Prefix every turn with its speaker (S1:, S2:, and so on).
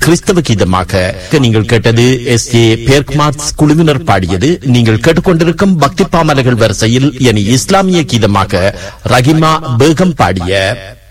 S1: கிறிஸ்தவ கீதமாக நீங்கள் கேட்டது SJ பேர்க்மார்ட்ஸ் குழுவினர் பாடியது. நீங்கள் கேட்டுக்கொண்டிருக்கும் பக்தி பாமலர்கள் வரிசையில் இனி இஸ்லாமிய கீதமாக ரஹிமா பேகம் பாடிய